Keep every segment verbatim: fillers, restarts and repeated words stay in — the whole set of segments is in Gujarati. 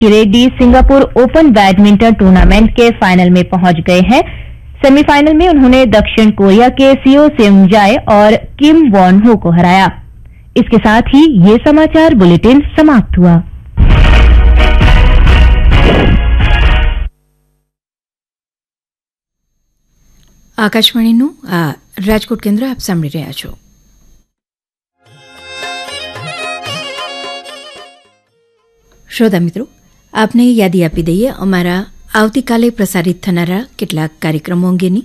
Reddy Singapore open badminton tournament के फाइनल में पहुंच गए हैं। सेमीफाइनल में उन्होंने दक्षिण कोरिया के सियो सेम जाए और किम वॉन हो को हराया। इसके साथ ही ये समाचार बुलेटिन समाप्त हुआ। આકાશવાણીનું આ રાજકોટ કેન્દ્ર આપ સાંભળી રહ્યા છો। શ્રોતા મિત્રો, આપને યાદી આપી દઈએ અમારા આવતીકાલે પ્રસારિત થનારા કેટલાક કાર્યક્રમો અંગેની।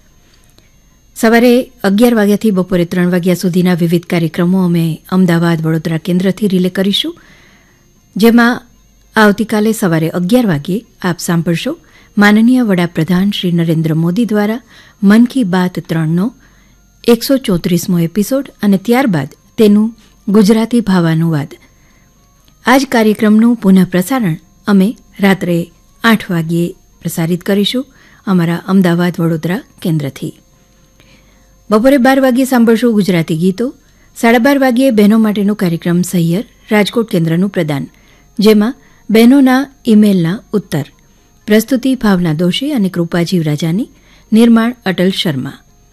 સવારે અગિયાર વાગ્યાથી બપોરે ત્રણ વાગ્યા સુધીના વિવિધ કાર્યક્રમો અમે અમદાવાદ વડોદરા કેન્દ્રથી રિલે કરીશું, જેમાં આવતીકાલે સવારે અગિયાર વાગ્યે આપ સાંભળશો માનનીય વડાપ્રધાન શ્રી નરેન્દ્ર મોદી દ્વારા મન કી બાત ત્રણનો એકસો ચોત્રીસમો એપિસોડ અને ત્યારબાદ તેનું ગુજરાતી ભાવાનુવાદ। આ જ કાર્યક્રમનું પુનઃ પ્રસારણ અમે રાત્રે આઠ વાગ્યે પ્રસારિત કરીશું અમારા અમદાવાદ વડોદરા કેન્દ્રથી। બપોરે બાર વાગ્યે સાંભળશું ગુજરાતી ગીતો। સાડા બાર વાગ્યે બહેનો માટેનો કાર્યક્રમ સહિયર રાજકોટ કેન્દ્રનું પ્રદાન, જેમાં બહેનોના ઇમેલના ઉત્તર। પ્રસ્તુતિ ભાવના દોશી અને કૃપા જીવરાજાની, નિર્માણ અટલ શર્મા।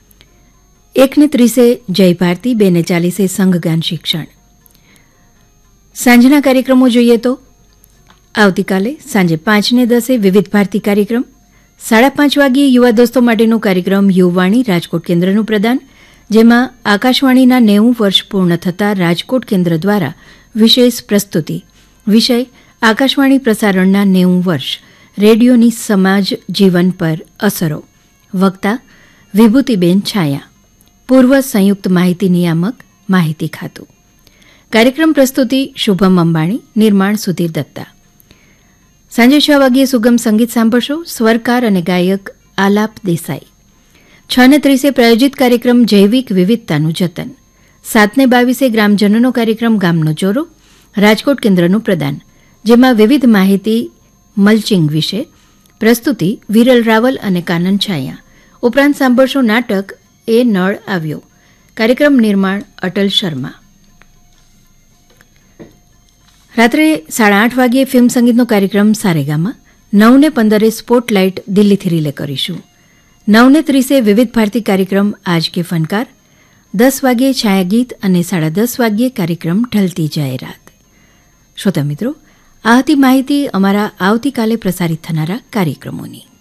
એકને ત્રીસે જય ભારતી, બેને ચાલીસે સંઘગાન શિક્ષણ। સાંજના કાર્યક્રમો જોઈએ તો આવતીકાલે સાંજે પાંચને દસે વિવિધ ભારતી કાર્યક્રમ, સાડા પાંચ વાગ્યે યુવા દોસ્તો માટેનો કાર્યક્રમ યુવાણી રાજકોટ કેન્દ્રનું પ્રદાન, જેમાં આકાશવાણીના નેવું વર્ષ પૂર્ણ થતા રાજકોટ કેન્દ્ર દ્વારા વિશેષ પ્રસ્તુતિ। વિષય આકાશવાણી પ્રસારણના નેવું વર્ષ, રેડિયોની સમાજ જીવન પર અસરો। વક્તા વિભૂતિબેન છાયા, પૂર્વ સંયુક્ત માહિતી નિયામક, માહિતી ખાતું। કાર્યક્રમ પ્રસ્તુતિ શુભમ અંબાણી, નિર્માણ સુધીર દત્તા। સાંજે છ વાગ્યે સુગમ સંગીત સાંભળશો, સ્વરકાર અને ગાયક આલાપ દેસાઈ। છ ને ત્રીસે પ્રાયોજિત કાર્યક્રમ જૈવિક વિવિધતાનું જતન। સાતને બાવીસે ગ્રામજનોનો કાર્યક્રમ ગામનો ચોરો, રાજકોટ કેન્દ્રનું પ્રદાન, જેમાં વિવિધ માહિતી મલ્ચિંગ વિશે। પ્રસ્તુતિ વિરલ રાવલ અને કાનન છાયા। ઉપરાંત સાંભળશો નાટક એ નળ આવ્યો, કાર્યક્રમ નિર્માણ અટલ શર્મા। રાત્રે સાડા આઠ વાગ્યે ફિલ્મ સંગીતનો કાર્યક્રમ સારેગામાં। નવને પંદરે સ્પોટલાઇટ દિલ્હીથી રિલે કરીશું। નવને ત્રીસે વિવિધ ભારતી કાર્યક્રમ આજ કે ફનકાર। દસ વાગ્યે છાયાગીત અને સાડા દસ વાગ્યે કાર્યક્રમ ઢલતી જાહેરાત। શ્રોતા મિત્રો, આ હતી માહિતી અમારા આવતીકાલે પ્રસારિત થનારા કાર્યક્રમોની।